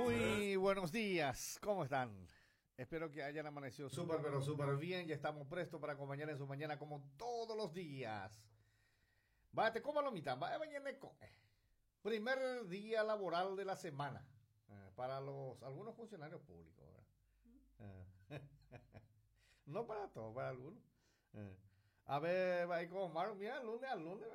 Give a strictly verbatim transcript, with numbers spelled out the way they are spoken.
Muy buenos días, ¿cómo están? Espero que hayan amanecido súper, pero súper bien. Ya estamos prestos para acompañar en su mañana como todos los días. Váyate, coma la mitad, vaya mañana. Come. Primer día laboral de la semana eh, para los algunos funcionarios públicos, ¿verdad? Eh, no para todos, para algunos. Eh, a ver, va a comer, mira, lunes al lunes.